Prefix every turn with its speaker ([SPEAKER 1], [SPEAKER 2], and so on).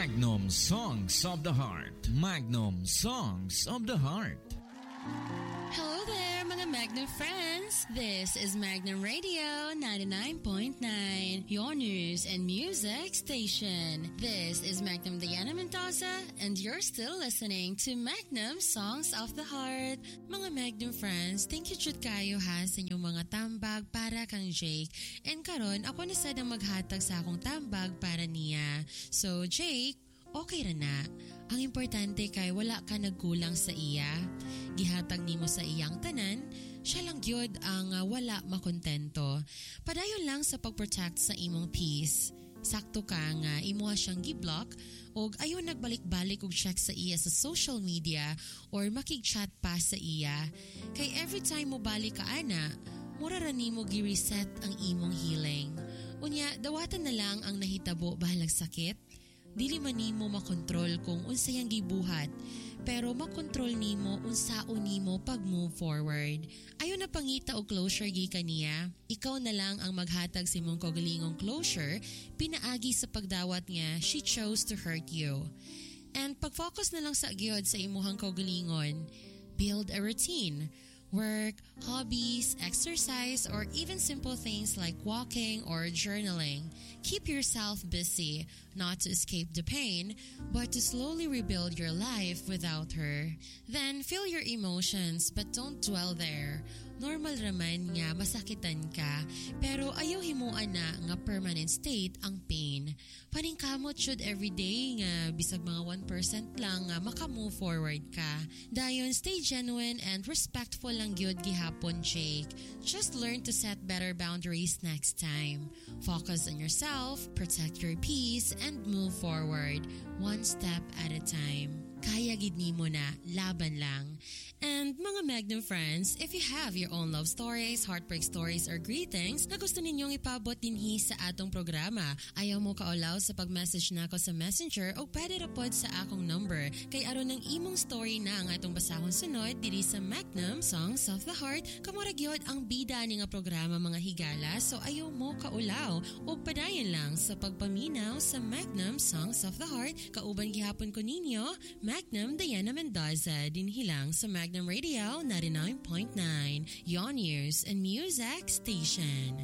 [SPEAKER 1] Magnum Songs of the Heart. Magnum Songs of the Heart.
[SPEAKER 2] Hello there, mga Magnum friends! This is Magnum Radio 99.9, your news and music station. This is Magnum Diana Mendoza, and you're still listening to Magnum Songs of the Heart. Mga Magnum friends, thank you jud kayo ha sa inyong mga tambag para kang Jake. And karon ako na sadang maghatag sa akong tambag para niya. So Jake, okay ra na. Ang importante kay wala ka nagkulang sa iya. Gihatag nimo sa iyang tanan, siya lang gyud ang wala makontento. Padayon lang sa pagprotect sa imong peace. Sakto ka nga imuha siyang gi-block og ayon nagbalik-balik og check sa iya sa social media or makig-chat pa sa iya. Kay every time mo balik ka ana, mura ra nimo gi-reset ang imong healing. Unya, dawatan na lang ang nahitabo bahalag sakit. Dili man nimo makontrol kung unsay ang gibuhat, pero makontrol nimo unsaon nimo pag-move forward. Ayon na pangita og closure gikan niya, ikaw na lang ang maghatag sa imong kaugalingong closure pinaagi sa pagdawat nga she chose to hurt you. And pag-focus na lang sa gyud sa imuhang kaugalingon. Build a routine. Work, hobbies, exercise, or even simple things like walking or journaling. Keep yourself busy, not to escape the pain, but to slowly rebuild your life without her. Then, feel your emotions but don't dwell there. Normal raman nga masakitan ka, pero ayaw himuan na nga permanent state ang pain. Paningkamot should everyday nga bisag mga 1% lang nga maka-move forward ka. Dayon, stay genuine and respectful lang gyud gihapon, Jake. Just learn to set better boundaries next time. Focus on yourself, protect your peace, and move forward, one step at a time. Kaya gid nimo na, laban lang. And mga Magnum friends, if you have your own love stories, heartbreak stories, or greetings na gusto ninyong ipabot dinhi sa atong programa, ayaw mo kaulaw sa pag-message nako sa Messenger o pwede rapod sa akong number. Kay aron ng imong story na ang atong basahon sunod diri sa Magnum Songs of the Heart, kamura gyud ang bida ni nga programa mga higala, so ayaw mo kaulaw o padayon lang sa pagpaminaw sa Magnum Songs of the Heart. Kauban gihapon ko ninyo, Magnum Diana Mendoza, dinhilang sa Magnum Radio 99.9, your news and music station.